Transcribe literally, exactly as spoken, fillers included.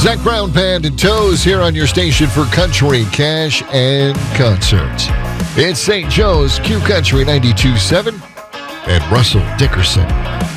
Zach Brown Band and Toes here on your station for country, cash, and concerts. It's Saint Joe's Q Country ninety-two point seven and Russell Dickerson.